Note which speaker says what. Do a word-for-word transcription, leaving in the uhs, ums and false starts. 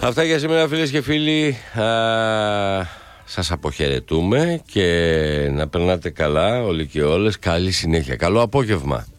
Speaker 1: Αυτά για σήμερα, φίλες και φίλοι. Α, σας αποχαιρετούμε και να περνάτε καλά όλοι και όλες. Καλή συνέχεια. Καλό απόγευμα.